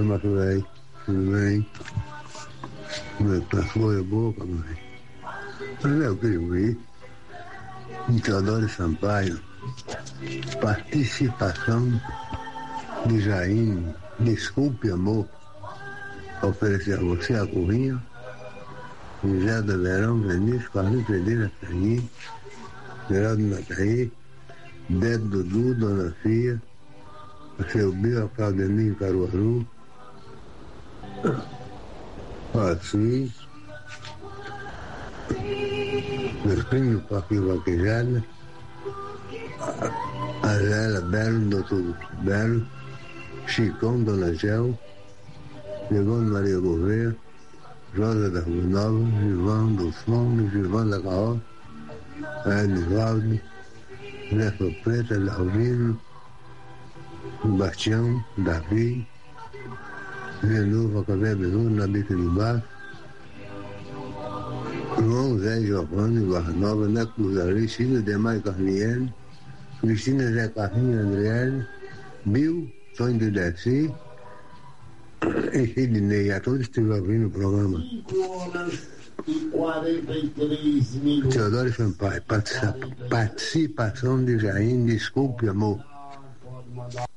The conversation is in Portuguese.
Marco Velho, tudo bem? Como é que passou a boca, mãe? Mas eu queria ouvir em Teodoro Sampaio, participação de Jaime, desculpe amor, oferecer a você a Currinha, José da Verão, Vinícius, Carlos Pereira, Ferrinho, Geraldo Nataí, Beto Dudu, Dona Fia, seu Bio, Claudemir Caruaru, assim, meus primos, Paquinho Vaquejada, a Zélia Belo, Doutor Belo, Chicão, Dona Gel, Giovanni Maria Gouveia, Rosa da Rua Nova, Gilvão do Fundo, Gilvão da Caó, Edvaldo, Zé Preta, Laurino, Bastião, Davi, Renova, Cabé Benudo, na Bica do Bar, João Zé Giovanni, Barra Nova, Neco Cruzari, Cida Demai Carniele, Cristina Zé Carrinho Andriele, Bill, Sonho de Desi, e Sidney, a todos que estiveram ouvindo o programa. 5h43 Teodoro Sampaio, participação de Jaime, desculpe amor.